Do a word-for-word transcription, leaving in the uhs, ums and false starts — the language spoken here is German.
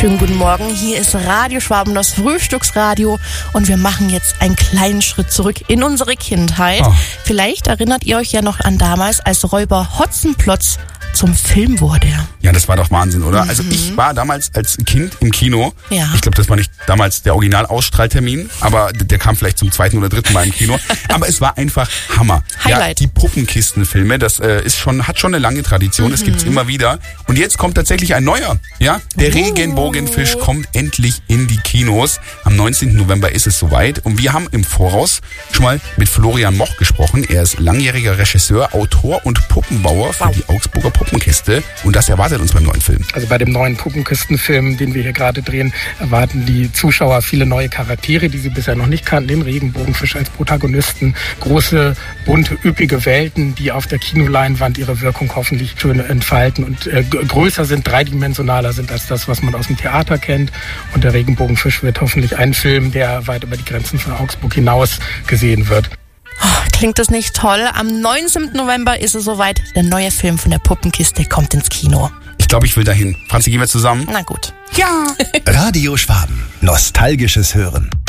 Schönen guten Morgen, hier ist Radio Schwaben, das Frühstücksradio und wir machen jetzt einen kleinen Schritt zurück in unsere Kindheit. Oh. Vielleicht erinnert ihr euch ja noch an damals, als Räuber Hotzenplotz zum Film wurde. Ja, das war doch Wahnsinn, oder? Mhm. Also ich war damals als Kind im Kino. Ja. Ich glaube, das war nicht damals der Originalausstrahltermin, aber der kam vielleicht zum zweiten oder dritten Mal im Kino. Aber es war einfach Hammer. Highlight. Ja, die Puppenkistenfilme, das äh, ist schon, hat schon eine lange Tradition, mhm. das gibt's immer wieder. Und jetzt kommt tatsächlich ein neuer. Ja, der uh. Regenbogenfisch kommt endlich in die Kinos. Am neunzehnten November ist es soweit. Und wir haben im Voraus schon mal mit Florian Moch gesprochen. Er ist langjähriger Regisseur, Autor und Puppenbauer für wow. die Augsburger Puppenkiste. Und das erwartet uns beim neuen Film. Also bei dem neuen Puppenkistenfilm, den wir hier gerade drehen, erwarten die Zuschauer viele neue Charaktere, die sie bisher noch nicht kannten. Den Regenbogenfisch als Protagonisten, große, bunte, üppige Welten, die auf der Kinoleinwand ihre Wirkung hoffentlich schön entfalten und äh, größer sind, dreidimensionaler sind als das, was man aus dem Theater kennt. Und der Regenbogenfisch wird hoffentlich ein Film, der weit über die Grenzen von Augsburg hinaus gesehen wird. Klingt das nicht toll? Am neunzehnten November ist es soweit. Der neue Film von der Puppenkiste kommt ins Kino. Ich glaube, ich will dahin. Franzi, gehen wir zusammen? Na gut. Ja. Radio Schwaben. Nostalgisches Hören.